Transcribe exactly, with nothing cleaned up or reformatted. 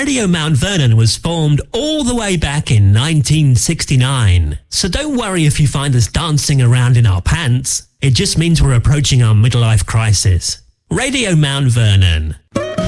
Radio Mount Vernon was formed all the way back in nineteen sixty-nine. So don't worry if you find us dancing around in our pants. It just means we're approaching our midlife crisis. Radio Mount Vernon.